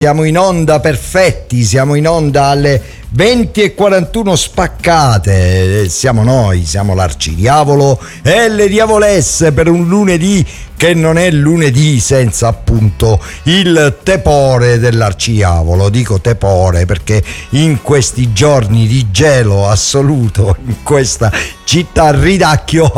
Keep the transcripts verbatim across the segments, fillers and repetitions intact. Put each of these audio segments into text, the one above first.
Siamo in onda perfetti, siamo in onda alle venti e quarantuno spaccate, siamo noi, siamo l'Arcidiavolo e le Diavolesse per un lunedì che non è lunedì senza appunto il tepore dell'Arcidiavolo. Dico tepore perché in questi giorni di gelo assoluto in questa città ridacchio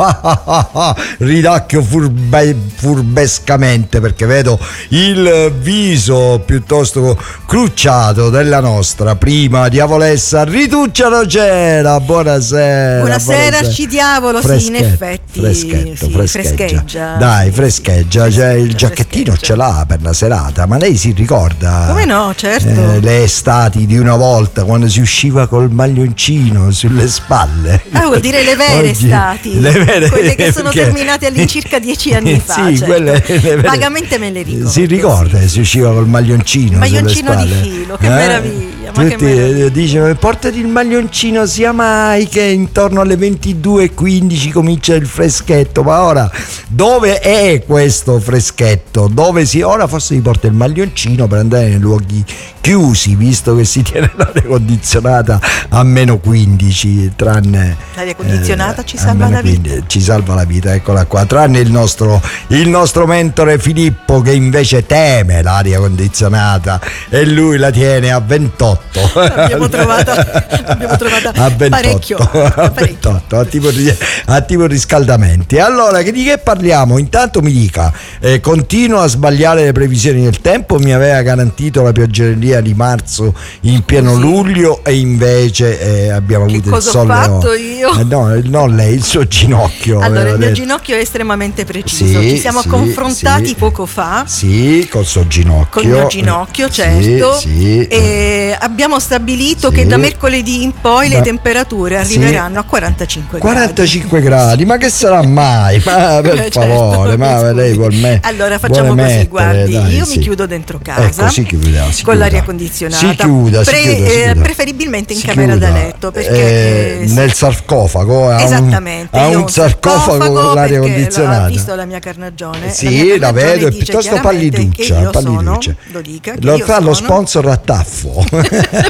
ridacchio furbe, furbescamente perché vedo il viso piuttosto crucciato della nostra prima Diavolessa Rituccia Nocera. Buonasera. Buonasera Arcidiavolo. Sì, in effetti freschetto, sì, frescheggia. frescheggia. Dai, frescheggia, cioè, il giacchettino frescheggia. Ce l'ha per la serata, ma lei si ricorda? Come no, certo. Eh, le estati di una volta quando si usciva col maglioncino sulle spalle. Ah, vuol dire le vere Oggi, estati, le vere, quelle che sono perché... terminate all'incirca dieci anni fa. Sì, certo. quelle, le vere... Vagamente me le ricordo. Si ricorda che sì. si usciva col maglioncino, maglioncino sulle di spalle. filo, che eh? meraviglia, ma Tutti che meraviglia. dice portati il maglioncino sia mai che intorno alle ventidue e quindici comincia il freschetto. Ma ora dove è questo freschetto? Dove si ora forse si porta il maglioncino per andare nei luoghi chiusi, visto che si tiene l'aria condizionata a meno quindici, tranne l'aria condizionata eh, ci salva la vita. quindici, ci salva la vita, eccola qua, tranne il nostro il nostro mentore Filippo che invece teme l'aria condizionata e lui la tiene a ventotto. L'abbiamo trovata, l'abbiamo trovata a ventotto, parecchio, a parecchio. ventotto, a tipo, a tipo riscaldamenti. Allora, che di che parliamo? Intanto mi dica, eh, continuo a sbagliare le previsioni del tempo, mi aveva garantito la pioggeria di marzo in pieno Sì. luglio e invece eh, abbiamo Che avuto il cosa ho sole. fatto no, io? Eh, no, non lei, il suo ginocchio. Allora, aveva il mio detto. ginocchio è estremamente preciso. Sì, Ci siamo sì, confrontati sì. poco fa. Sì, col suo ginocchio. Col mio ginocchio, Sì, certo. sì. E abbiamo stabilito Sì. che da mercoledì in poi le Da- temperature sì. arriveranno a quarantacinque gradi. quarantacinque gradi, ma che sarà mai? Ma per Certo, favore, ma scusi. lei vuol me. Allora facciamo vuole così, mettere, guardi, dai, io sì. mi chiudo dentro casa. Ecco, si chiuda, si con chiuda. l'aria condizionata. Si chiuda, si Pre- chiuda, si eh, chiuda. preferibilmente in Si camera chiuda. da letto perché Eh, eh, sì. nel sarcofago ha un- Esattamente, ha io un, sarcofago con l'aria perché condizionata. Ha visto la mia carnagione? Sì, la, mia la carnagione vedo, è dice piuttosto chiaramente palliduccia, che io palliduccia. sono, lo dica, che Lo io fa lo sono- sponsor a taffo. No,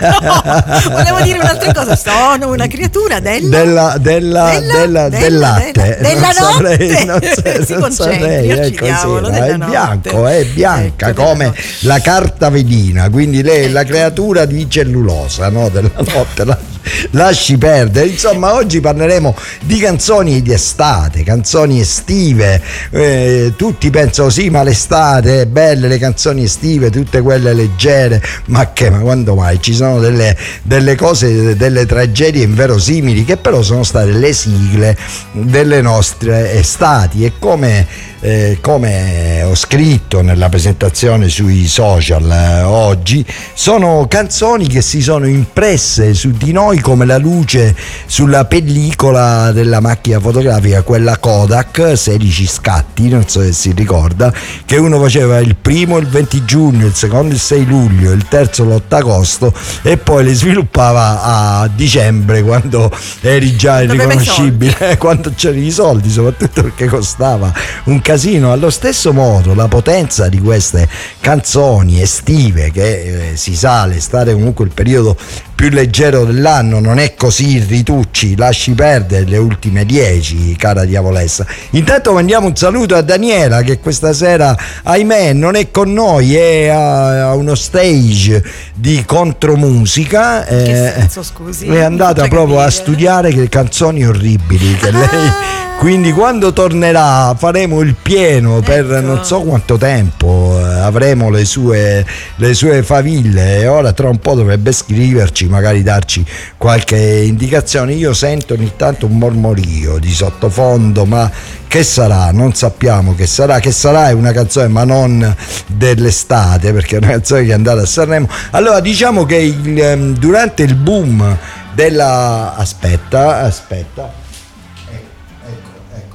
volevo dire un'altra cosa. Sono una creatura della della, della, della- della- della- del latte. della- della non saprei, notte. non sa- Si non concentri, saprei, è Arcidiavolo, così, della è notte. bianco, è bianca Ecco, della come notte. la carta vedina, quindi lei è la Ecco. creatura di cellulosa, no, della notte. La- lasci perdere. Insomma, oggi parleremo di canzoni di estate, canzoni estive. Eh, tutti pensano sì, ma l'estate è belle, le canzoni estive, tutte quelle leggere. Ma che, ma quando mai? Ci sono delle, delle cose, delle tragedie inverosimili che però sono state le sigle delle nostre estati. E come Eh, come ho scritto nella presentazione sui social eh, oggi, sono canzoni che si sono impresse su di noi come la luce sulla pellicola della macchina fotografica, quella Kodak, sedici scatti, non so se si ricorda, che uno faceva il primo il venti giugno, il secondo il sei luglio, il terzo l'otto agosto e poi le sviluppava a dicembre quando eri già irriconoscibile, quando c'erano i soldi, soprattutto perché costava un casino. Allo stesso modo la potenza di queste canzoni estive, che eh, si sa l'estate è comunque il periodo più leggero dell'anno, non è così, Ritucci, lasci perdere le ultime dieci, cara Diavolessa. Intanto mandiamo un saluto a Daniela che questa sera, ahimè, non è con noi, è a, a uno stage di contromusica. Che eh, senso, scusi? è andata Non proprio faccia a capire. studiare che canzoni orribili che lei, quindi quando tornerà faremo il pieno per Ecco. non so quanto tempo, eh, avremo le sue le sue faville e ora tra un po' dovrebbe scriverci, magari darci qualche indicazione. Io sento ogni tanto un mormorio di sottofondo, ma che sarà? Non sappiamo che sarà. Che sarà è una canzone, ma non dell'estate, perché è una canzone che è andata a Sanremo. Allora diciamo che il, ehm, durante il boom della aspetta aspetta ecco, ecco, ecco.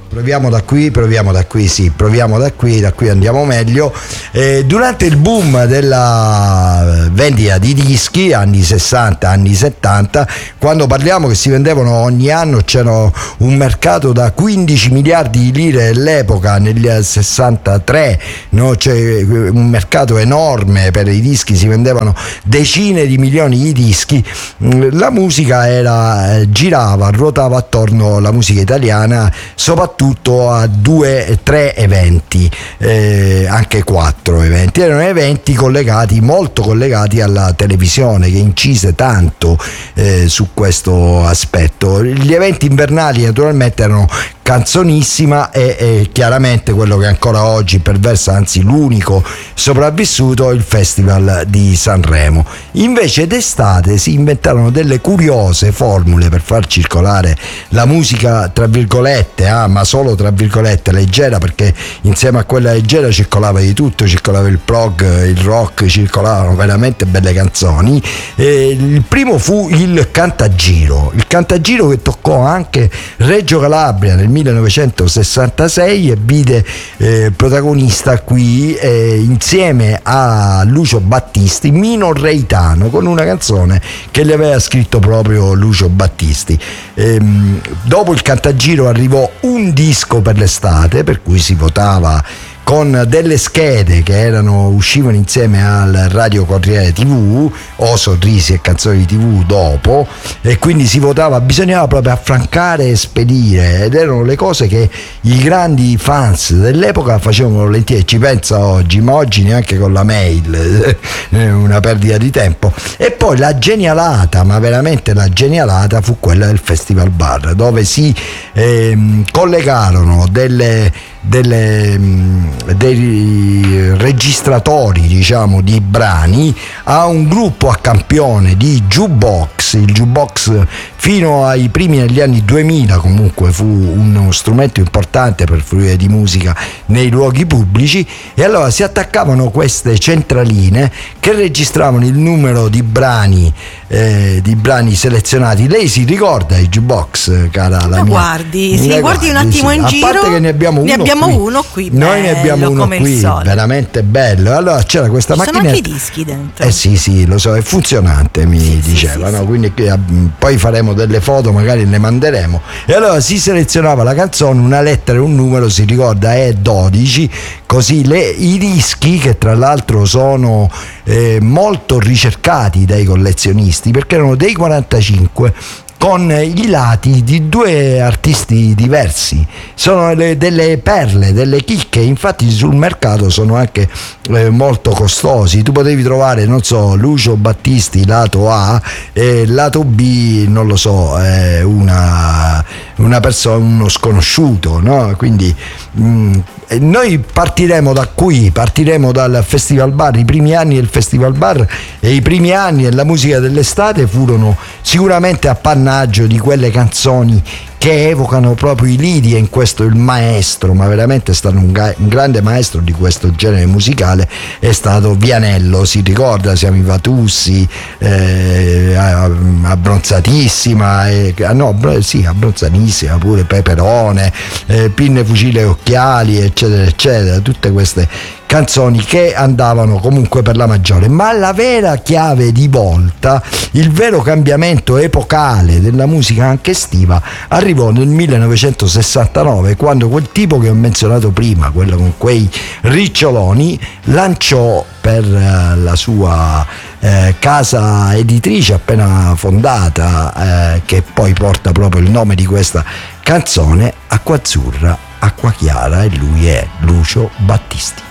Proviamo da qui, proviamo da qui, sì, proviamo da qui, da qui andiamo meglio. Eh, durante il boom della vendita di dischi, anni sessanta, anni settanta, quando parliamo che si vendevano ogni anno, c'era un mercato da quindici miliardi di lire all'epoca, nel sessantatré, no? C'è un mercato enorme per i dischi, si vendevano decine di milioni di dischi. La musica era, girava, ruotava attorno alla musica italiana, soprattutto a due tre eventi, eh, anche quattro eventi. Erano eventi collegati, molto collegati alla televisione, che incise tanto eh, su questo aspetto. Gli eventi invernali naturalmente erano Canzonissima e, e chiaramente quello che ancora oggi perversa, anzi l'unico sopravvissuto, il Festival di Sanremo. Invece d'estate si inventarono delle curiose formule per far circolare la musica, tra virgolette, ah, ma solo tra virgolette, leggera, perché insieme a quella leggera circolava di tutto, circolava il prog, il rock, circolavano veramente belle canzoni. E il primo fu il Cantagiro, il Cantagiro che toccò anche Reggio Calabria nel millenovecentosessantasei e vide eh, protagonista qui eh, insieme a Lucio Battisti Mino Reitano, con una canzone che le aveva scritto proprio Lucio Battisti. Ehm, dopo il Cantagiro arrivò Un disco per l'estate, per cui si votava con delle schede che erano, uscivano insieme al Radio Corriere tivù, o Sorrisi e Canzoni di tivù dopo, e quindi si votava, bisognava proprio affrancare e spedire, ed erano le cose che i grandi fans dell'epoca facevano volentieri. Ci pensa oggi, ma oggi neanche con la mail, una perdita di tempo. E poi la genialata, ma veramente la genialata, fu quella del Festival Bar, dove si ehm, collegarono delle Delle, dei registratori, diciamo, di brani a un gruppo a campione di jukebox. Il jukebox fino ai primi degli anni duemila comunque fu uno strumento importante per fruire di musica nei luoghi pubblici, e allora si attaccavano queste centraline che registravano il numero di brani eh, di brani selezionati. Lei si ricorda il jukebox, cara la no, mia? Guardi, sì, guardi, guardi un attimo sì. in A giro. parte che ne abbiamo uno abbiamo qui. uno qui, noi bello, ne abbiamo uno qui veramente bello. Allora c'era questa macchina, macchinetta, sono anche i dischi dentro. Eh sì sì, lo so, è funzionante, mi sì, dicevano, sì, sì, quindi sì. Poi faremo delle foto, magari le manderemo. E allora si selezionava la canzone, una lettera e un numero, si ricorda è dodici, così le, i dischi, che tra l'altro sono eh, molto ricercati dai collezionisti, perché erano dei quarantacinque con i lati di due artisti diversi, sono le, delle perle, delle chicche. Infatti sul mercato sono anche eh, molto costosi. Tu potevi trovare, non so, Lucio Battisti lato A e lato B, non lo so, eh, una, una persona, uno sconosciuto, no? Quindi mh, noi partiremo da qui, partiremo dal Festival Bar. I primi anni del Festival Bar e i primi anni della musica dell'estate furono sicuramente appannaggio di quelle canzoni che evocano proprio i lidi, e in questo il maestro, ma veramente è stato un, ga- un grande maestro di questo genere musicale, è stato Vianello. Si ricorda Siamo i Vatussi, eh, abbronzatissima, eh, no, sì, abbronzatissima pure, Peperone, eh, Pinne, Fucile e Occhiali, eccetera eccetera, tutte queste canzoni che andavano comunque per la maggiore. Ma la vera chiave di volta, il vero cambiamento epocale della musica anche estiva, arrivò nel millenovecentosessantanove, quando quel tipo che ho menzionato prima, quello con quei riccioloni, lanciò per la sua eh, casa editrice appena fondata, eh, che poi porta proprio il nome di questa canzone, Acqua Azzurra, Acqua Chiara, e lui è Lucio Battisti.